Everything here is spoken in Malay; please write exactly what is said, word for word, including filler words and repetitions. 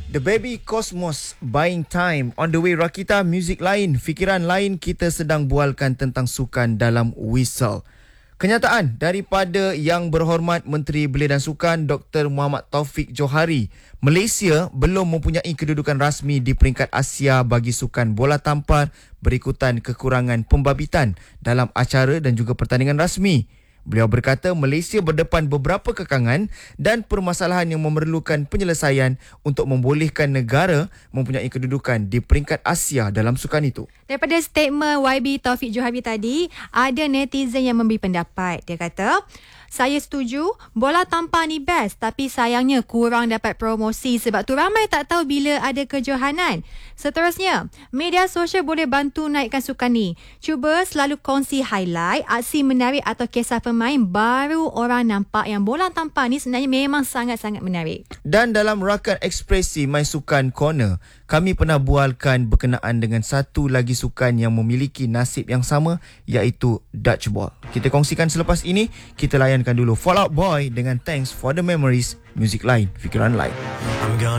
The Baby Cosmos, Buying Time. On the way, Rakita, muzik lain, fikiran lain, kita sedang bualkan tentang sukan dalam Whistle. Kenyataan daripada Yang Berhormat Menteri Belia dan Sukan Doktor Muhammad Taufik Johari, Malaysia belum mempunyai kedudukan rasmi di peringkat Asia bagi sukan bola tampar berikutan kekurangan pembabitan dalam acara dan juga pertandingan rasmi. Beliau berkata Malaysia berdepan beberapa kekangan dan permasalahan yang memerlukan penyelesaian untuk membolehkan negara mempunyai kedudukan di peringkat Asia dalam sukan itu. Daripada statement Y B Taufik Johari tadi, ada netizen yang memberi pendapat. Dia kata, saya setuju, bola tampar ni best, tapi sayangnya kurang dapat promosi sebab tu ramai tak tahu bila ada kejohanan. Seterusnya, media sosial boleh bantu naikkan sukan ni. Cuba selalu kongsi highlight, aksi menarik atau kisah pemain, baru orang nampak yang bola tampar ni sebenarnya memang sangat-sangat menarik. Dan dalam rakan ekspresi My Sukan Corner, kami pernah bualkan berkenaan dengan satu lagi sukan yang memiliki nasib yang sama, iaitu dodgeball. Kita kongsikan selepas ini. Kita layankan dulu Fall Out Boy dengan Thanks for the Memories, muzik lain, fikiran lain.